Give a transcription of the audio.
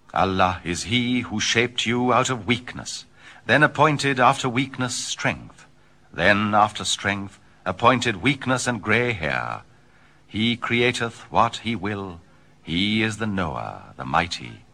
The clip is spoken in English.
Allah is He who shaped you out of weakness, then appointed after weakness strength, then after strength appointed weakness and grey hair. He createth what He will. He is the knower, the mighty.